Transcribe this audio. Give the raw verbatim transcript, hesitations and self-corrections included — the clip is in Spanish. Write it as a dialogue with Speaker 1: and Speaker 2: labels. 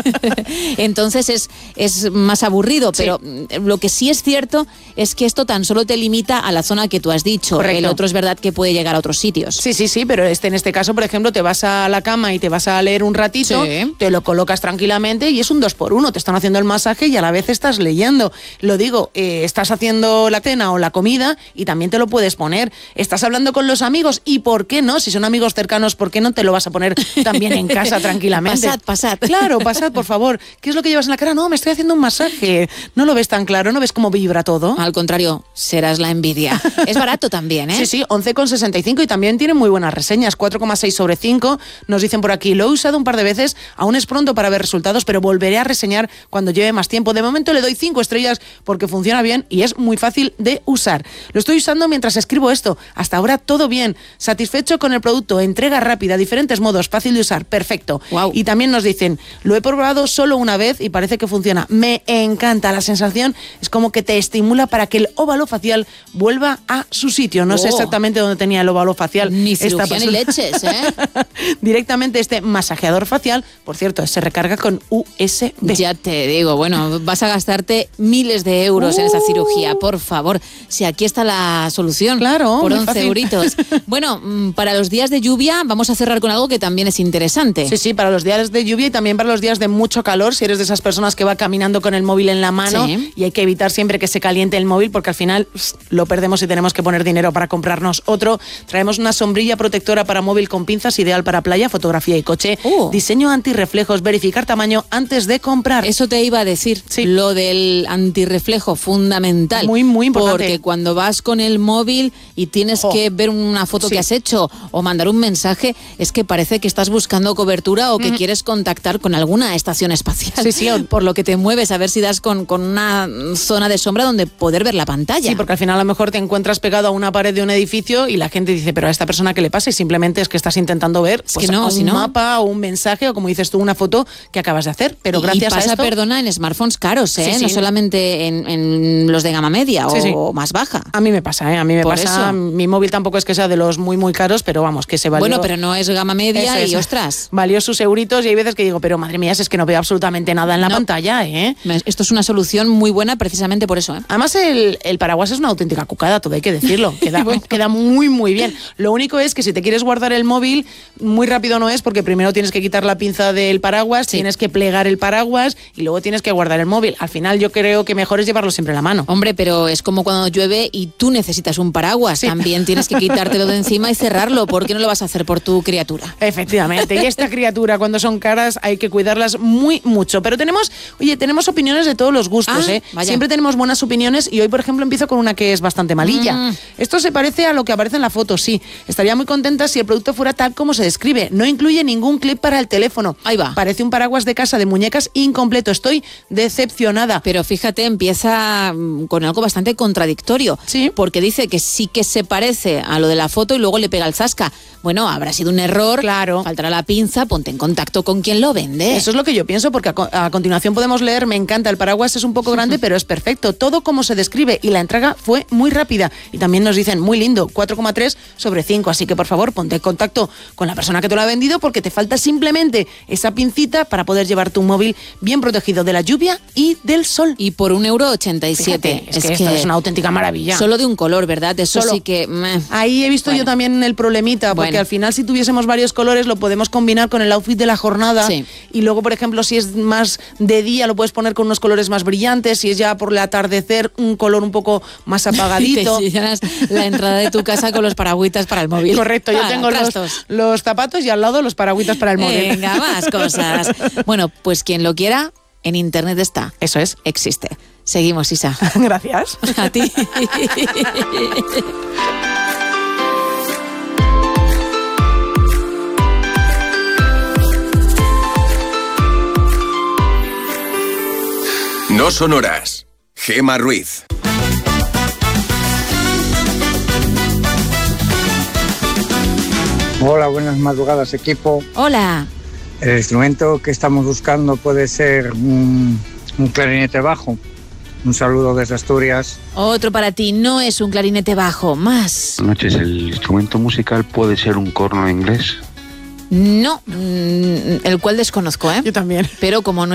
Speaker 1: Entonces es, es más aburrido, sí. Pero lo que sí es cierto es que esto tan solo te limita a la zona que tú has dicho.
Speaker 2: Correcto.
Speaker 1: El otro es verdad que puede llegar a otros sitios.
Speaker 2: Sí, sí, sí, pero este, en este caso, por ejemplo, te vas a la cama y te vas a leer un ratito, sí. Te lo colocas tranquilamente y es un dos por uno. Te están haciendo el masaje y a la vez estás leyendo. Lo digo, eh, estás haciendo la cena o la comida y también te lo puedes poner. Estás hablando con los amigos y ¿por qué no? Si son amigos cercanos, ¿por qué no te lo vas a poner también en casa tranquilamente?
Speaker 1: Pasad, pasad.
Speaker 2: Claro, pasad, por favor. ¿Qué es lo que llevas en la cara? No, me estoy haciendo un masaje. No lo ves tan claro, ¿no ves cómo vibra todo?
Speaker 1: Al contrario, serás la envidia. Es barato también, ¿eh?
Speaker 2: Sí, sí, once con sesenta y cinco y también tiene muy buenas reseñas, cuatro coma seis sobre cinco. Nos dicen por aquí, lo he usado un par de veces, aún es pronto para ver resultados, pero volveré a reseñar cuando lleve más tiempo. De momento le doy cinco estrellas porque funciona bien y es muy fácil de usar. Lo estoy usando mientras escribo esto. Hasta ahora todo bien. Satisfecho con el producto, entrega rápida, diferentes modos, fácil de usar, perfecto.
Speaker 1: Wow.
Speaker 2: Y también nos dicen, lo he probado solo una vez y parece que funciona. Me encanta, la sensación es como que te estimula para que el óvalo facial vuelva a su sitio. No oh. sé exactamente dónde tenía el óvalo facial.
Speaker 1: Ni cirugía ni leches, ¿eh?
Speaker 2: Directamente este masajeador facial, por cierto, se recarga con U S B.
Speaker 1: Ya te digo, bueno, vas a gastarte miles de euros uh. en esa cirugía, por favor. Si aquí está la solución,
Speaker 2: claro,
Speaker 1: por once euritos. Bueno, para los días de lluvia vamos a cerrar con algo que también es interesante.
Speaker 2: Sí, sí, para los días de lluvia y también para los días de mucho calor, si eres de esas personas que va caminando con el móvil en la mano, sí. Y hay que evitar siempre que se caliente el móvil porque al final pss, lo perdemos y tenemos que poner dinero para comprarnos otro. Traemos una sombrilla protectora para móvil con pinzas, ideal para playa, fotografía y coche, uh. diseño antirreflejos, verificar tamaño antes de comprar.
Speaker 1: Eso te iba a decir, sí. Lo del antirreflejo, fundamental.
Speaker 2: Muy, muy importante.
Speaker 1: Porque cuando vas con el móvil y tienes oh. que ver una foto sí. que has hecho o mandar un mensaje, es que parece que estás buscando cobertura o que mm. quieres contactar con alguna estación espacial.
Speaker 2: Sí, sí.
Speaker 1: Por lo que te mueves, a ver si das con, con una zona de sombra donde poder ver la pantalla.
Speaker 2: Sí, porque al final a lo mejor te encuentras pegado a una pared de un edificio y la gente dice, pero a esta persona ¿qué le pasa? Y simplemente es que estás intentando ver
Speaker 1: es
Speaker 2: pues,
Speaker 1: que no,
Speaker 2: un
Speaker 1: si no...
Speaker 2: mapa o un mensaje o como dices tú, una foto que acabas de hacer. Pero
Speaker 1: y,
Speaker 2: gracias
Speaker 1: y pasa,
Speaker 2: a esto...
Speaker 1: perdona, en smartphones caros, ¿eh?
Speaker 2: Sí, sí.
Speaker 1: No solamente en, en los de gama media sí, o sí. más baja.
Speaker 2: A mí me pasa, ¿eh? A mí me
Speaker 1: Por
Speaker 2: pasa.
Speaker 1: Eso.
Speaker 2: Mi móvil tampoco es que sea de los muy, muy caros, pero vamos, que se valió...
Speaker 1: Bueno, pero no es gama media
Speaker 2: eso
Speaker 1: y
Speaker 2: es.
Speaker 1: Ostras.
Speaker 2: Valió sus euritos y hay veces que digo, pero madre mía, es que no veo absolutamente nada en la
Speaker 1: no.
Speaker 2: pantalla, ¿eh?
Speaker 1: Esto es una solución muy buena precisamente por eso, ¿eh?
Speaker 2: Además, el, el paraguas es una auténtica cucada, todo hay que decirlo. Queda, bueno. queda muy, muy bien. Lo único es que si te quieres guardar el móvil, muy rápido no es, porque primero tienes que quitar la pinza del paraguas, sí. tienes que plegar el paraguas y luego tienes que guardar el móvil. Al final yo creo que mejor es llevarlo siempre en la mano.
Speaker 1: Hombre, pero es como cuando llueve y tú necesitas un paraguas. Sí. También tienes que quitártelo de encima y cerrarlo. ¿Por qué no lo vas a hacer por tu criatura?
Speaker 2: Efectivamente. Y esta criatura, cuando son caras, hay que cuidarlas muy mucho. Pero tenemos, oye, tenemos opiniones de todos los gustos,
Speaker 1: ah,
Speaker 2: ¿eh?
Speaker 1: Vaya.
Speaker 2: Siempre tenemos buenas opiniones y hoy, por ejemplo, empiezo con una que es bastante malilla. Mm. Esto se parece a lo que aparece en la foto, sí. Estaría muy contenta si el producto fuera tal como se describe. No incluye ningún clip para el teléfono.
Speaker 1: Ahí va.
Speaker 2: Parece un paraguas de casa de muñecas incompleto. Estoy decepcionada.
Speaker 1: Pero fíjate, empieza con algo bastante contradictorio.
Speaker 2: Sí.
Speaker 1: Porque dice que sí que se parece a lo de la foto y luego le pega el zasca. Bueno, habrá sido un error.
Speaker 2: Claro.
Speaker 1: Faltará la pinza, ponte en contacto con quien lo vende.
Speaker 2: Eso es lo que yo pienso, porque a, co- a continuación podemos leer, me encanta, el paraguas es un poco grande, pero es perfecto. Todo como se describe y la entrega fue muy rápida. Y también nos dicen, muy lindo, cuatro coma tres sobre cinco. Así que, por favor, ponte en contacto con la persona que te lo ha vendido porque te falta simplemente esa pincita para poder llevar tu móvil bien protegido de la lluvia y del sol.
Speaker 1: Y por un euro ochenta y siete.
Speaker 2: Fíjate, es, es que, que esto es una auténtica maravilla.
Speaker 1: Solo de un color, ¿verdad? Eso
Speaker 2: Solo.
Speaker 1: sí que... Meh.
Speaker 2: Ahí he visto
Speaker 1: bueno.
Speaker 2: yo también el problemita, porque
Speaker 1: bueno.
Speaker 2: al final si tuviésemos varios colores lo podemos combinar con el outfit de la jornada.
Speaker 1: Sí.
Speaker 2: Y luego, por ejemplo, si es más de día lo puedes poner con unos colores más brillantes, si es ya por el atardecer un color un poco más apagadito.
Speaker 1: Te llenas la entrada de tu casa con los paragüitas para el móvil.
Speaker 2: Correcto, yo
Speaker 1: ah,
Speaker 2: tengo los, los zapatos y al lado los paragüitas para el móvil.
Speaker 1: Venga, más cosas. Bueno, pues quien lo quiera, en internet está.
Speaker 2: Eso es.
Speaker 1: Existe. Seguimos, Isa.
Speaker 2: Gracias.
Speaker 1: A ti.
Speaker 3: No son horas. Gema Ruiz.
Speaker 4: Hola, buenas madrugadas, equipo.
Speaker 1: Hola.
Speaker 4: El instrumento que estamos buscando puede ser un, un clarinete bajo. Un saludo desde Asturias.
Speaker 1: Otro para ti, no es un clarinete bajo, más.
Speaker 5: Buenas noches, ¿el instrumento musical puede ser un corno inglés?
Speaker 1: No, el cual desconozco, ¿eh?
Speaker 2: Yo también.
Speaker 1: Pero como no